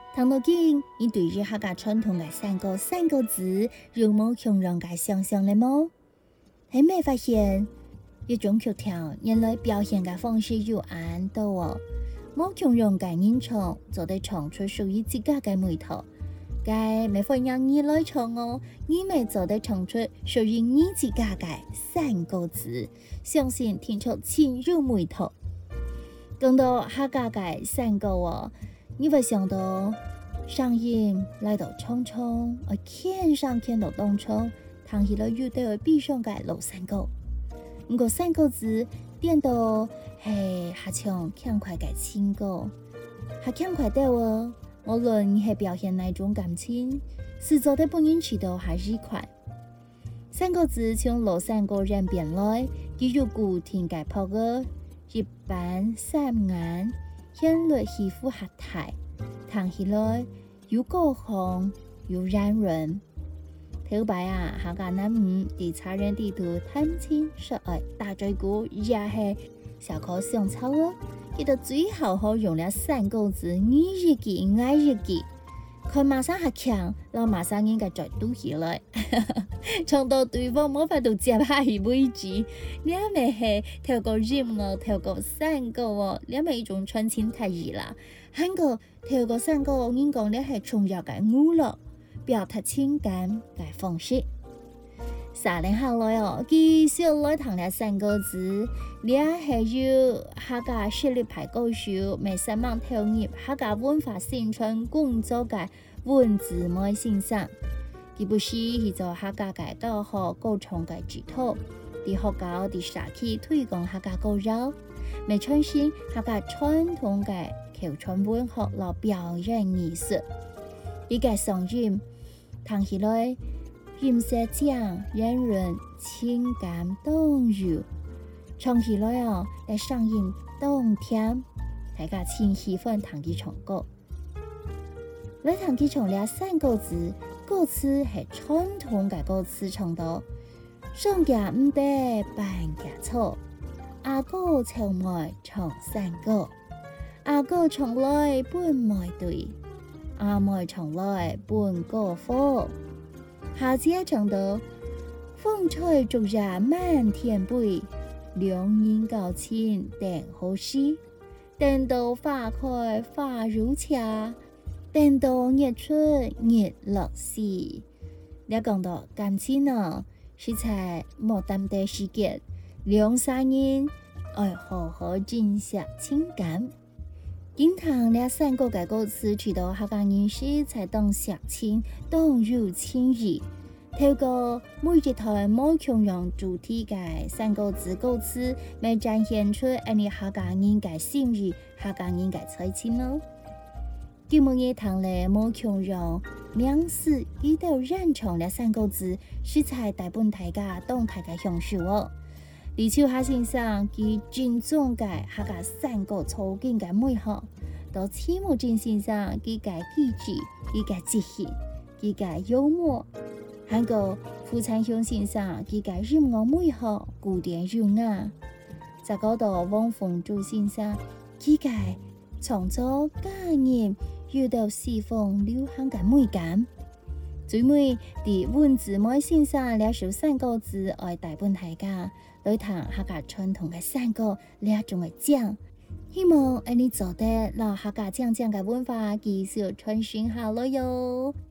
唐到今，你对于客家传统嘅三个字有冇強讓嘅想象咧麼？係咪發現一種曲調原來表現嘅方式有啱多哦？冇強讓嘅演唱就得唱出屬於自家嘅味道，嘅咪會讓你來唱哦，你咪就得唱出屬於你自家嘅三個字，相信聽出前有味道。講到客家嘅三個哦，你會想到上音來到冲冲，而天上看到東冲，彈起了樂隊而必上嘅老三個。唔過三個字點到係下唱輕快嘅情歌，下輕快的哦。無論你係表現哪種感情，是做得本人知道還是快。三個字從老三個人變來，記住古聽嘅泡歌，一板三眼，顯略皮膚下態，彈起來有高紅有染潤。頭擺啊，客家男女地茶人地圖探親說愛大嘴鼓，也係小可上草哦。記得最後可用了三個字，你日記愛日記，佢馬上下強，然後馬上應該再讀起來，唱到對方冇法度接下去為止。你咪係透過音樂，透過三個哦，你咪一種傳情態意啦。韓國透過三個我應講你係重要嘅娛樂，表達情感嘅方式。3年下來哦，繼續來談了三個字，你係要客家實力派高手，咪希望投入客家文化宣傳工作嘅文字媒欣賞。佢不是去做客家嘅教學高重嘅指導，啲學校啲社區推廣客家歌謠，咪傳承客家傳統嘅口傳文學和表演藝術。依個聲音彈起來，音色正讓人情感動容，唱起來哦，嘅聲音動聽，大家真喜歡彈佢唱歌。來彈佢唱了三個字，歌詞係傳統嘅歌詞唱到，上架唔得半架錯，阿哥唱來唱三個，阿哥唱來半妹對，阿妹唱來半個火。下節唱到風吹竹葉滿天飛，兩人交情定好事，等到花開花如茶，等到日出日落時。你講到感情啊，實在冇淡的時間，兩三人愛好好珍惜情感。經常呢三個嘅歌詞取到客家人士才懂實情，懂入情意。透過每一台冇強讓主題嘅三個字歌詞，咪展現出你客家人嘅心意，客家人嘅才情咯。今日談咧冇強讓名詞呢度認唱呢三個字，實在大本大家懂大家享受哦。李秋霞先生佢尊重嘅客家三個草根嘅美好，到黐木正先生佢嘅機智，佢嘅節氣，佢嘅幽默。韓國傅燦雄先生佢嘅音樂美好，古典優雅。再講到汪鳳珠先生佢嘅創作家人，遇到西風流行嘅美感。最尾啲文字媒先生了首三個字愛大本大家來談客家傳統嘅三個呢種嘅獎，希望你做得讓客家將嘅文化繼續傳承下來喲。